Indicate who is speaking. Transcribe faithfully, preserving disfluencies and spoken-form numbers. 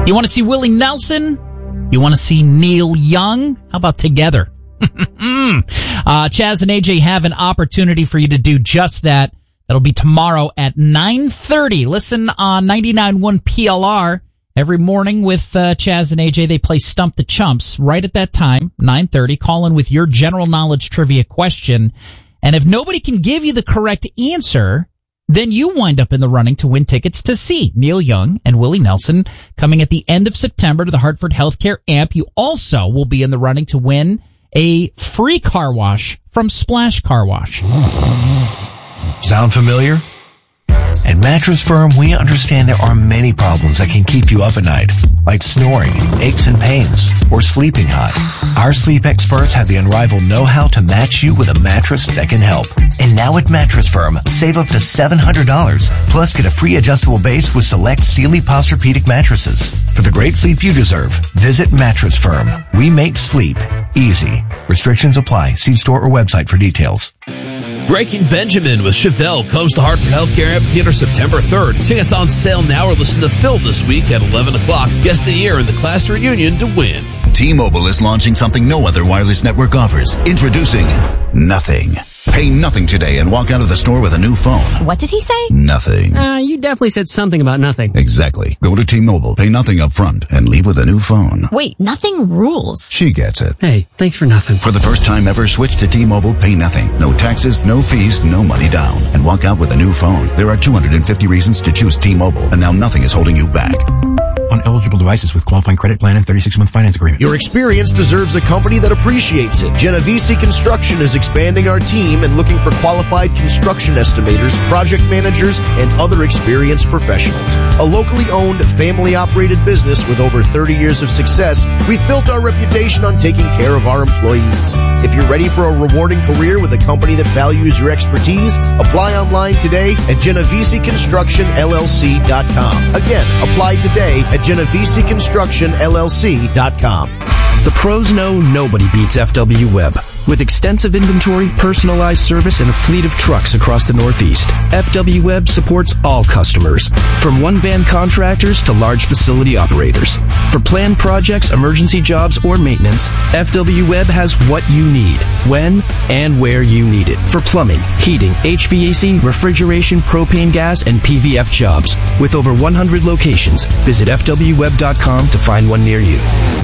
Speaker 1: You want to see Willie Nelson? You want to see Neil Young? How about together? uh, Chaz and A J have an opportunity for you to do just that. That'll be tomorrow at nine thirty. Listen on ninety-nine point one P L R every morning with uh, Chaz and A J. They play Stump the Chumps right at that time, nine thirty. Call in with your general knowledge trivia question. And if nobody can give you the correct answer, then you wind up in the running to win tickets to see Neil Young and Willie Nelson coming at the end of September to the Hartford Healthcare Amp. You also will be in the running to win a free car wash from Splash Car Wash.
Speaker 2: Sound familiar? At Mattress Firm, we understand there are many problems that can keep you up at night, like snoring, aches and pains, or sleeping hot. Our sleep experts have the unrivaled know-how to match you with a mattress that can help. And now at Mattress Firm, save up to seven hundred dollars, plus get a free adjustable base with select Sealy Posturepedic mattresses. For the great sleep you deserve, visit Mattress Firm. We make sleep easy. Restrictions apply. See store or website for details.
Speaker 3: Breaking Benjamin with Chevelle comes to Hartford Healthcare Amphitheater September third. Tickets on sale now or listen to Phil this week at eleven o'clock. Guest of the year in the class reunion to win.
Speaker 4: T-Mobile is launching something no other wireless network offers. Introducing Nothing. Pay nothing today and walk out of the store with a new phone.
Speaker 5: What did he say?
Speaker 4: Nothing.
Speaker 6: Uh, you definitely said something about nothing.
Speaker 4: Exactly. Go to T-Mobile, pay nothing up front, and leave with a new phone.
Speaker 5: Wait, nothing rules.
Speaker 4: She gets it.
Speaker 6: Hey, thanks for nothing.
Speaker 4: For the first time ever, switch to T-Mobile, pay nothing. No taxes, no fees, no money down. And walk out with a new phone. There are two hundred fifty reasons to choose T-Mobile, and now nothing is holding you back.
Speaker 7: On eligible devices with qualifying credit plan and thirty-six month finance agreement.
Speaker 8: Your experience deserves a company that appreciates it. Genovese Construction is expanding our team and looking for qualified construction estimators, project managers, and other experienced professionals. A locally owned, family-operated business with over thirty years of success, we've built our reputation on taking care of our employees. If you're ready for a rewarding career with a company that values your expertise, apply online today at Genovese Construction L L C dot com. Again, apply today at Genovese Construction L L C dot com.
Speaker 9: The pros know nobody beats F W Web. With extensive inventory, personalized service, and a fleet of trucks across the Northeast, F W Web supports all customers, from one-van contractors to large facility operators. For planned projects, emergency jobs, or maintenance, F W Web has what you need, when and where you need it. For plumbing, heating, H V A C, refrigeration, propane gas, and P V F jobs. With over one hundred locations, visit F W web dot com to find one near you.